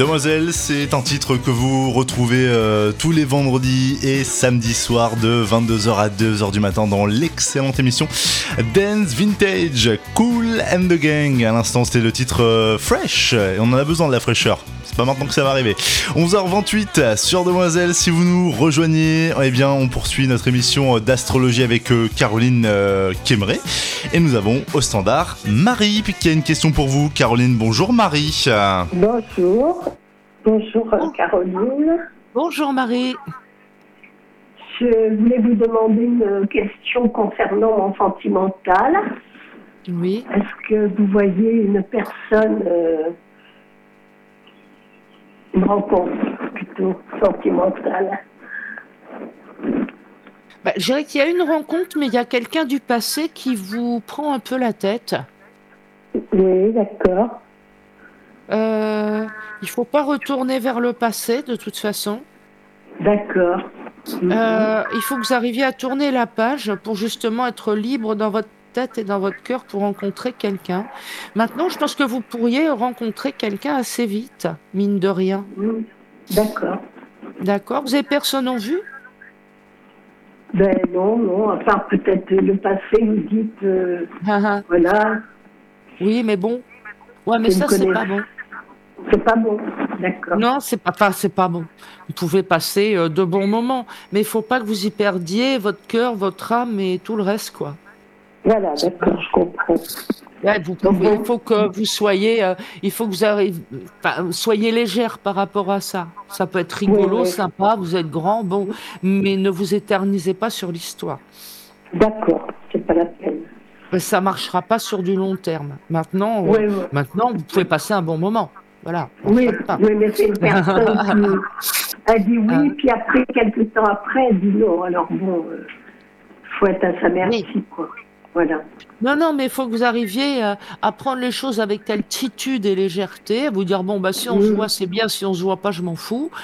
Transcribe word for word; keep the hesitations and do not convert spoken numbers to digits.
Demoiselle, c'est un titre que vous retrouvez euh, tous les vendredis et samedis soirs de vingt-deux heures à deux heures du matin dans l'excellente émission Dance Vintage, Kool and the Gang. À l'instant, c'était le titre euh, Fresh, et on en a besoin de la fraîcheur. C'est pas maintenant que ça va arriver. onze heures vingt-huit sur Demoiselle, si vous nous rejoignez, eh bien on poursuit notre émission d'astrologie avec euh, Caroline euh, Kémeret. Et nous avons au standard Marie qui a une question pour vous. Caroline, bonjour Marie. Bonjour. Bonjour Bon- Caroline. Bonjour Marie. Je voulais vous demander une question concernant mon sentimental. Oui. Est-ce que vous voyez une personne, euh, une rencontre plutôt sentimentale? Bah, je dirais qu'il y a une rencontre, mais il y a quelqu'un du passé qui vous prend un peu la tête. Oui, d'accord. Euh, il faut pas retourner vers le passé de toute façon. D'accord. Mhm. Euh, il faut que vous arriviez à tourner la page pour justement être libre dans votre tête et dans votre cœur pour rencontrer quelqu'un. Maintenant, je pense que vous pourriez rencontrer quelqu'un assez vite, mine de rien. Mhm. D'accord. D'accord? Vous avez personne en vue? Ben non, non, à part peut-être le passé, vous dites, euh, Ah, ah. voilà, Oui, mais bon. Ouais, mais je ne ça, c'est connais pas bon. c'est pas bon. D'accord. Non, c'est pas, enfin, c'est pas bon. Vous pouvez passer euh, de bons moments, mais il faut pas que vous y perdiez votre cœur, votre âme et tout le reste, quoi. Voilà, d'accord, je comprends. Ouais, vous Donc, pouvez, il bon, faut que vous soyez, euh, il faut que vous arrivez, enfin, soyez légère par rapport à ça. Ça peut être oui, rigolo, oui. sympa, vous êtes grand, bon, mais ne vous éternisez pas sur l'histoire. D'accord, c'est pas la peine. Mais ça marchera pas sur du long terme. Maintenant, Oui, euh, oui. maintenant, vous pouvez passer un bon moment. Voilà, en Oui, faites pas. oui, mais c'est une personne qui a dit Ah, oui, puis après, quelques temps après, elle dit non. Alors bon, il faut être à sa oui. merci, quoi. Voilà. Non, non, mais il faut que vous arriviez euh, à prendre les choses avec altitude et légèreté, à vous dire, bon, bah, si on se Mm. voit, c'est bien, si on se voit pas, je m'en fous.